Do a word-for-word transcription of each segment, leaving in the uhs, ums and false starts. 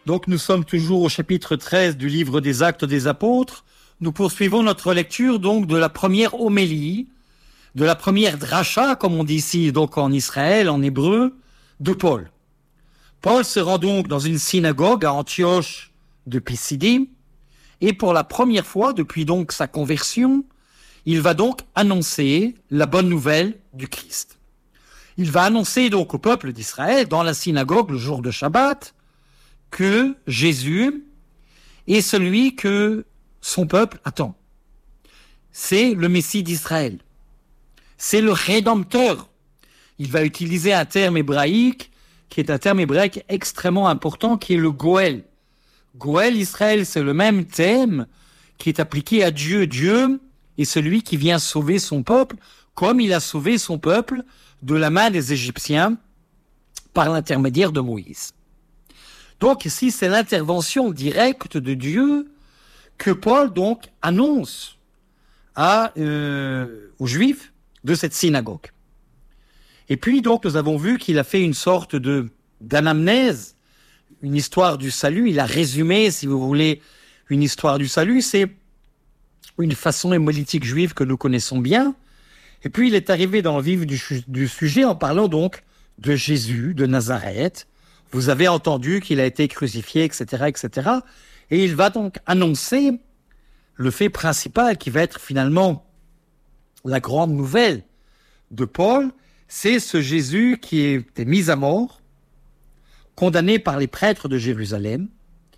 Donc nous sommes toujours au chapitre treize du livre des Actes des Apôtres. Nous poursuivons notre lecture donc de la première homélie, de la première dracha, comme on dit ici donc en Israël, en hébreu, de Paul. Paul se rend donc dans une synagogue à Antioche de Pisidie, et pour la première fois depuis donc sa conversion, il va donc annoncer la bonne nouvelle du Christ. Il va annoncer donc au peuple d'Israël, dans la synagogue le jour de Shabbat, que Jésus est celui que son peuple attend. C'est le Messie d'Israël. C'est le Rédempteur. Il va utiliser un terme hébraïque qui est un terme hébraïque extrêmement important, qui est le Goël. Goël, Israël, c'est le même thème qui est appliqué à Dieu. Dieu est celui qui vient sauver son peuple, comme il a sauvé son peuple de la main des Égyptiens par l'intermédiaire de Moïse. Donc ici, c'est l'intervention directe de Dieu que Paul donc annonce à, euh, aux Juifs de cette synagogue. Et puis donc nous avons vu qu'il a fait une sorte de d'anamnèse, une histoire du salut. Il a résumé, si vous voulez, une histoire du salut. C'est une façon hémolytique juive que nous connaissons bien. Et puis il est arrivé dans le vif du, du sujet en parlant donc de Jésus de Nazareth. Vous avez entendu qu'il a été crucifié, et cetera, et cetera. Et il va donc annoncer le fait principal qui va être finalement la grande nouvelle de Paul. C'est ce Jésus qui était mis à mort, condamné par les prêtres de Jérusalem,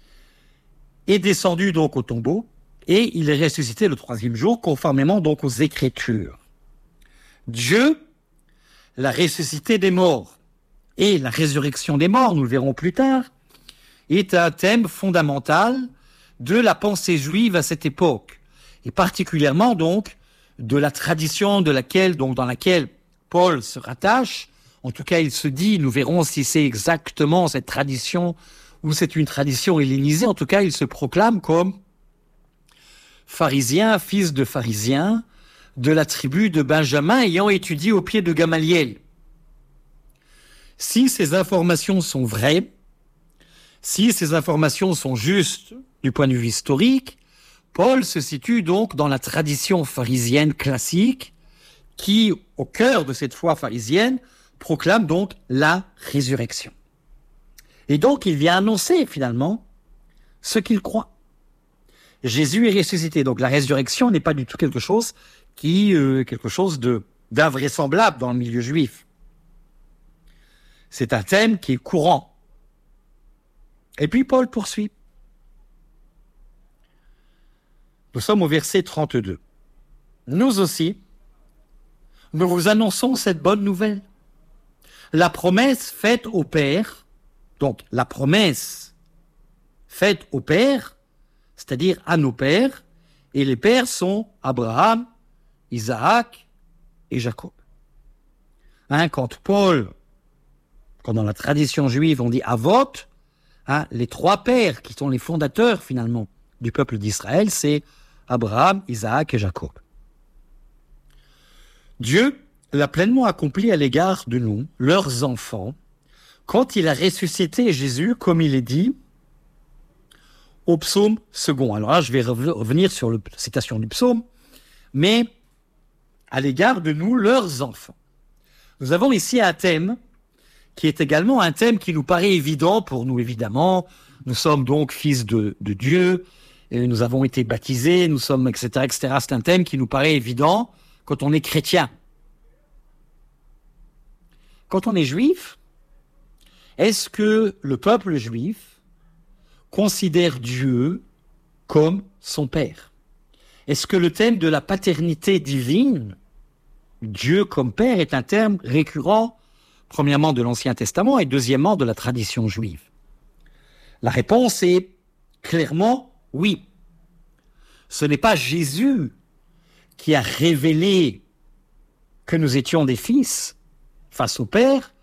est descendu donc au tombeau, et il est ressuscité le troisième jour, conformément donc aux Écritures. Dieu l'a ressuscité des morts. Et la résurrection des morts, nous le verrons plus tard, est un thème fondamental de la pensée juive à cette époque, et particulièrement donc de la tradition de laquelle, donc dans laquelle Paul se rattache. En tout cas, il se dit, nous verrons si c'est exactement cette tradition ou c'est une tradition hellénisée. En tout cas, il se proclame comme pharisien, fils de pharisien, de la tribu de Benjamin, ayant étudié au pied de Gamaliel. Si ces informations sont vraies, si ces informations sont justes du point de vue historique, Paul se situe donc dans la tradition pharisienne classique qui, au cœur de cette foi pharisienne, proclame donc la résurrection. Et donc il vient annoncer finalement ce qu'il croit. Jésus est ressuscité, donc la résurrection n'est pas du tout quelque chose qui, euh, quelque chose de d'invraisemblable dans le milieu juif. C'est un thème qui est courant. Et puis Paul poursuit. Nous sommes au verset trente-deux. Nous aussi, nous vous annonçons cette bonne nouvelle. La promesse faite au Père, donc la promesse faite au Père, c'est-à-dire à nos pères, et les pères sont Abraham, Isaac et Jacob. Hein, quand Paul Quand dans la tradition juive, on dit Avot, hein, les trois pères qui sont les fondateurs finalement du peuple d'Israël, c'est Abraham, Isaac et Jacob. Dieu l'a pleinement accompli à l'égard de nous, leurs enfants, quand il a ressuscité Jésus, comme il est dit, au psaume second. Alors là, je vais revenir sur la citation du psaume, mais à l'égard de nous, leurs enfants. Nous avons ici un thème qui est également un thème qui nous paraît évident pour nous, évidemment. Nous sommes donc fils de, de Dieu, et nous avons été baptisés, nous sommes, et cetera, et cetera. C'est un thème qui nous paraît évident quand on est chrétien. Quand on est juif, est-ce que le peuple juif considère Dieu comme son Père? Est-ce que le thème de la paternité divine, Dieu comme Père, est un terme récurrent, premièrement de l'Ancien Testament et deuxièmement de la tradition juive? La réponse est clairement oui. Ce n'est pas Jésus qui a révélé que nous étions des fils face au Père,